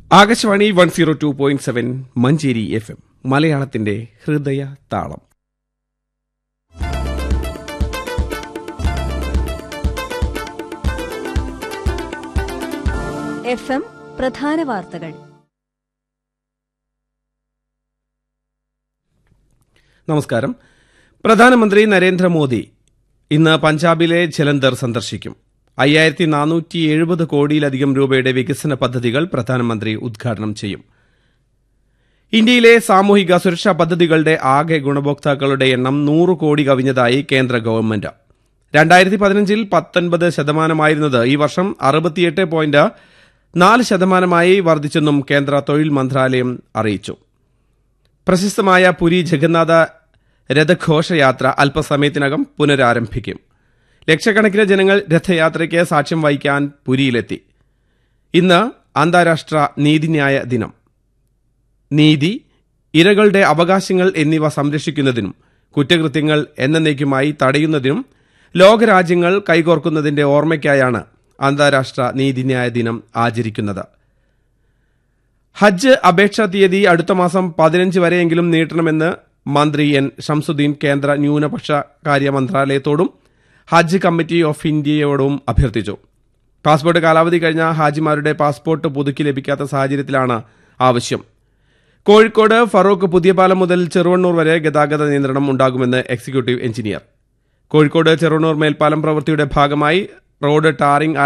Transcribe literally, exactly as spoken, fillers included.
Akashvani one zero two point seven Manjeri F M മലയാളത്തിന്റെ ഹൃദയ താളം. എഫ് എം പ്രധാന വാർത്തകൾ. നമസ്കാരം. പ്രധാനമന്ത്രി നരേന്ദ്രമോദി ഇന്ന് പഞ്ചാബിലെ ജലന്ധർ സന്ദർശിക്കും. അയ്യായിരത്തി നാനൂറ്റി എഴുപത് കോടിയിലധികം രൂപയുടെ വികസന പദ്ധതികൾ പ്രധാനമന്ത്രി ഉദ്ഘാടനം ചെയ്യും. ഇന്ത്യയിലെ സാമൂഹിക സുരക്ഷാ പദ്ധതികളുടെ ആകെ ഗുണഭോക്താക്കളുടെ എണ്ണം നൂറ് കോടി കവിഞ്ഞതായി കേന്ദ്ര ഗവൺമെന്റ്. രണ്ടായിരത്തി പതിനഞ്ചിൽ പത്തൊൻപത് ശതമാനമായിരുന്നത് ഈ വർഷം അറുപത്തിയെട്ട് പോയിന്റ് നാല് ശതമാനമായി വർദ്ധിച്ചെന്നും കേന്ദ്ര തൊഴിൽ മന്ത്രാലയം അറിയിച്ചു. പ്രശസ്തമായ പുരി ജഗന്നാഥ രഥഘോഷയാത്ര അല്പസമയത്തിനകം പുനരാരംഭിക്കും. ലക്ഷക്കണക്കിന് ജനങ്ങൾ രഥയാത്രയ്ക്ക് സാക്ഷ്യം വഹിക്കാൻ പുരിയിലെത്തി. ഇന്ന് അന്താരാഷ്ട്ര നീതിന്യായ ദിനം. നീതി, ഇരകളുടെ അവകാശങ്ങൾ എന്നിവ സംരക്ഷിക്കുന്നതിനും കുറ്റകൃത്യങ്ങൾ എന്നേക്കുമായി തടയുന്നതിനും ലോകരാജ്യങ്ങൾ കൈകോർക്കുന്നതിന്റെ ഓർമ്മയ്ക്കായാണ് അന്താരാഷ്ട്ര നീതിന്യായ ദിനം ആചരിക്കുന്നത്. ഹജ്ജ് അപേക്ഷാ തീയതി അടുത്ത മാസം പതിനഞ്ച് വരെയെങ്കിലും നീട്ടണമെന്ന് മന്ത്രി എൻ ഷംസുദ്ദീൻ കേന്ദ്ര ന്യൂനപക്ഷ കാര്യ മന്ത്രാലയത്തോടും ഹജ്ജ് കമ്മിറ്റി ഓഫ് ഇന്ത്യയോടും അഭ്യർത്ഥിച്ചു. പാസ്പോർട്ട് കാലാവധി കഴിഞ്ഞ ഹാജിമാരുടെ പാസ്പോർട്ട് പുതുക്കി ലഭിക്കാത്ത സാഹചര്യത്തിലാണ് ആവശ്യം. കോഴിക്കോട് ഫറൂഖ് പുതിയപാലം മുതൽ ചെറുവണ്ണൂർ വരെ ഗതാഗത നിയന്ത്രണം ഉണ്ടാകുമെന്ന് എക്സിക്യൂട്ടീവ് എഞ്ചിനീയർ. കോഴിക്കോട് ചെറുവണ്ണൂർ മേൽപ്പാലം പ്രവൃത്തിയുടെ ഭാഗമായി റോഡ് ടാറിംഗ്